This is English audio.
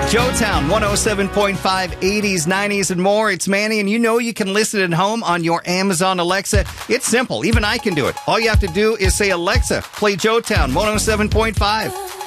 Joetown, 107.5, 80s, 90s, and more. It's Manny, and you know you can listen at home on your Amazon Alexa. It's simple. Even I can do it. All you have to do is say, Alexa, play Joetown, 107.5.